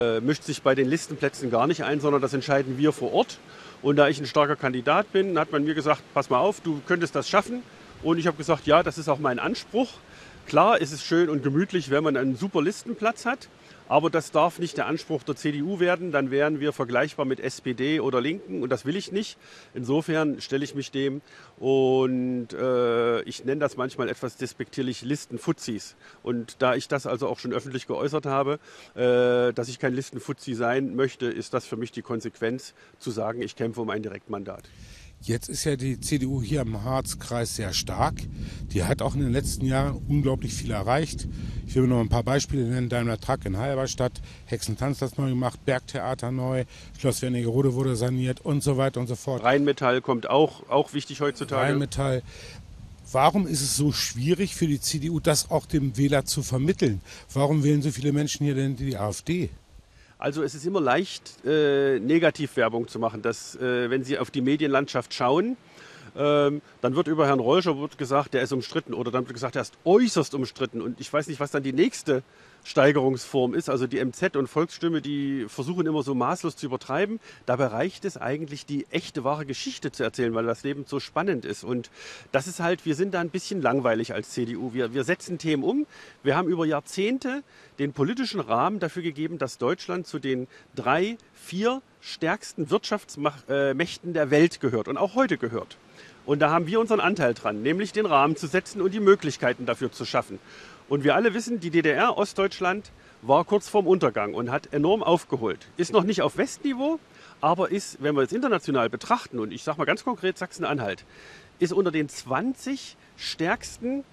mischt sich bei den Listenplätzen gar nicht ein, sondern das entscheiden wir vor Ort. Und da ich ein starker Kandidat bin, hat man mir gesagt, pass mal auf, du könntest das schaffen. Und ich habe gesagt, ja, das ist auch mein Anspruch. Klar ist es schön und gemütlich, wenn man einen super Listenplatz hat. Aber das darf nicht der Anspruch der CDU werden. Dann wären wir vergleichbar mit SPD oder Linken. Und das will ich nicht. Insofern stelle ich mich dem. Und ich nenne das manchmal etwas despektierlich Listenfuzis. Und da ich das also auch schon öffentlich geäußert habe, dass ich kein Listenfuzzi sein möchte, ist das für mich die Konsequenz, zu sagen, ich kämpfe um ein Direktmandat. Jetzt ist ja die CDU hier im Harzkreis sehr stark. Die hat auch in den letzten Jahren unglaublich viel erreicht. Ich will noch ein paar Beispiele nennen. Daimler Truck in Halberstadt, Hexentanz das neu gemacht, Bergtheater neu, Schloss Wernigerode wurde saniert und so weiter und so fort. Rheinmetall kommt auch wichtig heutzutage. Rheinmetall. Warum ist es so schwierig für die CDU, das auch dem Wähler zu vermitteln? Warum wählen so viele Menschen hier denn die AfD? Also es ist immer leicht, Negativwerbung zu machen. Dass, wenn Sie auf die Medienlandschaft schauen, dann wird über Herrn Reuscher gesagt, der ist umstritten. Oder dann wird gesagt, er ist äußerst umstritten. Und ich weiß nicht, was dann die nächste Steigerungsform ist. Also die MZ und Volksstimme, die versuchen immer so maßlos zu übertreiben. Dabei reicht es eigentlich, die echte, wahre Geschichte zu erzählen, weil das Leben so spannend ist. Und das ist halt, wir sind da ein bisschen langweilig als CDU. Wir setzen Themen um. Wir haben über Jahrzehnte den politischen Rahmen dafür gegeben, dass Deutschland zu den 3, 4 stärksten Wirtschaftsmächten der Welt gehört und auch heute gehört. Und da haben wir unseren Anteil dran, nämlich den Rahmen zu setzen und die Möglichkeiten dafür zu schaffen. Und wir alle wissen, die DDR, Ostdeutschland, war kurz vorm Untergang und hat enorm aufgeholt. Ist noch nicht auf Westniveau, aber ist, wenn wir es international betrachten, und ich sage mal ganz konkret Sachsen-Anhalt, ist unter den 20 stärksten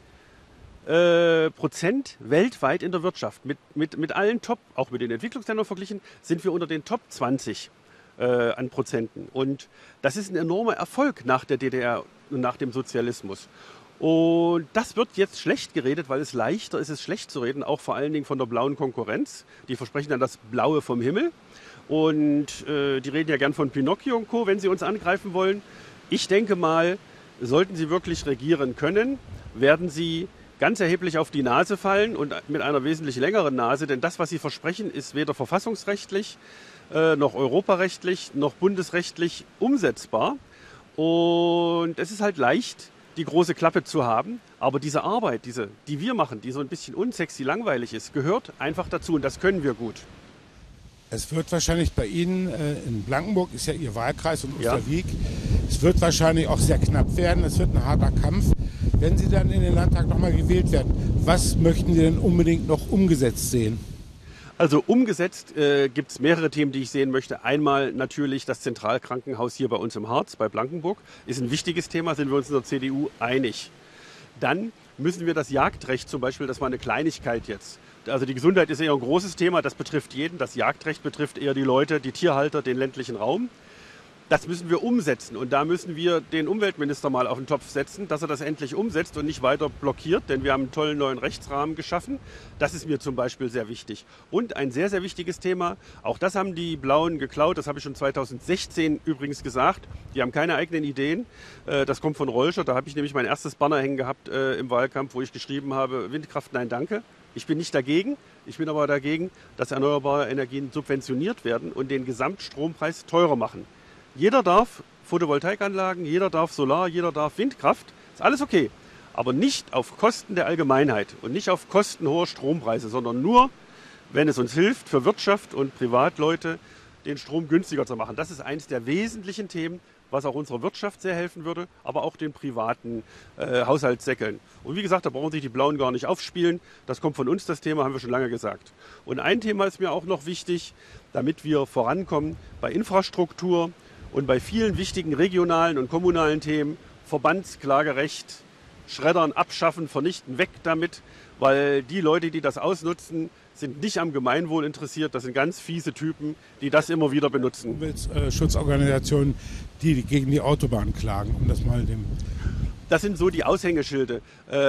Prozent weltweit in der Wirtschaft. Mit allen Top, auch mit den Entwicklungsländern verglichen, sind wir unter den Top 20 an Prozenten. Und das ist ein enormer Erfolg nach der DDR und nach dem Sozialismus. Und das wird jetzt schlecht geredet, weil es leichter ist, es schlecht zu reden, auch vor allen Dingen von der blauen Konkurrenz. Die versprechen dann das Blaue vom Himmel. Und die reden ja gern von Pinocchio und Co., wenn sie uns angreifen wollen. Ich denke mal, sollten sie wirklich regieren können, werden sie ganz erheblich auf die Nase fallen und mit einer wesentlich längeren Nase. Denn das, was sie versprechen, ist weder verfassungsrechtlich, noch europarechtlich, noch bundesrechtlich umsetzbar. Und es ist halt leicht, die große Klappe zu haben. Aber diese Arbeit, die wir machen, die so ein bisschen unsexy, langweilig ist, gehört einfach dazu. Und das können wir gut. Es wird wahrscheinlich bei Ihnen in Blankenburg, ist ja Ihr Wahlkreis und Osterwieck, Ja. Es wird wahrscheinlich auch sehr knapp werden. Es wird ein harter Kampf. Wenn Sie dann in den Landtag nochmal gewählt werden, was möchten Sie denn unbedingt noch umgesetzt sehen? Also umgesetzt gibt es mehrere Themen, die ich sehen möchte. Einmal natürlich das Zentralkrankenhaus hier bei uns im Harz, bei Blankenburg. Ist ein wichtiges Thema, sind wir uns in der CDU einig. Dann müssen wir das Jagdrecht zum Beispiel, das war eine Kleinigkeit jetzt. Also die Gesundheit ist eher ein großes Thema, das betrifft jeden. Das Jagdrecht betrifft eher die Leute, die Tierhalter, den ländlichen Raum. Das müssen wir umsetzen und da müssen wir den Umweltminister mal auf den Topf setzen, dass er das endlich umsetzt und nicht weiter blockiert, denn wir haben einen tollen neuen Rechtsrahmen geschaffen. Das ist mir zum Beispiel sehr wichtig. Und ein sehr, sehr wichtiges Thema, auch das haben die Blauen geklaut, das habe ich schon 2016 übrigens gesagt, die haben keine eigenen Ideen, das kommt von Reuscher, da habe ich nämlich mein erstes Banner hängen gehabt im Wahlkampf, wo ich geschrieben habe, Windkraft, nein, danke. Ich bin nicht dagegen, ich bin aber dagegen, dass erneuerbare Energien subventioniert werden und den Gesamtstrompreis teurer machen. Jeder darf Photovoltaikanlagen, jeder darf Solar, jeder darf Windkraft. Ist alles okay. Aber nicht auf Kosten der Allgemeinheit und nicht auf Kosten hoher Strompreise, sondern nur, wenn es uns hilft, für Wirtschaft und Privatleute den Strom günstiger zu machen. Das ist eines der wesentlichen Themen, was auch unserer Wirtschaft sehr helfen würde, aber auch den privaten Haushaltssäckeln. Und wie gesagt, da brauchen sich die Blauen gar nicht aufspielen. Das kommt von uns, das Thema, haben wir schon lange gesagt. Und ein Thema ist mir auch noch wichtig, damit wir vorankommen bei Infrastruktur und bei vielen wichtigen regionalen und kommunalen Themen, Verbandsklagerecht, Schreddern, abschaffen, vernichten, weg damit, weil die Leute, die das ausnutzen, sind nicht am Gemeinwohl interessiert. Das sind ganz fiese Typen, die das immer wieder benutzen. Umweltschutzorganisationen, die gegen die Autobahn klagen, um das mal dem... Das sind so die Aushängeschilde.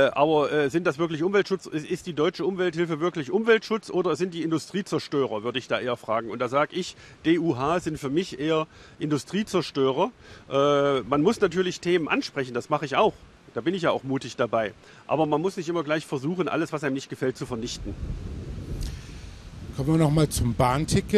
Aber sind das wirklich Umweltschutz? Ist die deutsche Umwelthilfe wirklich Umweltschutz oder sind die Industriezerstörer, würde ich da eher fragen. Und da sage ich, DUH sind für mich eher Industriezerstörer. Man muss natürlich Themen ansprechen, das mache ich auch. Da bin ich ja auch mutig dabei. Aber man muss nicht immer gleich versuchen, alles, was einem nicht gefällt, zu vernichten. Kommen wir nochmal zum Bahnticket.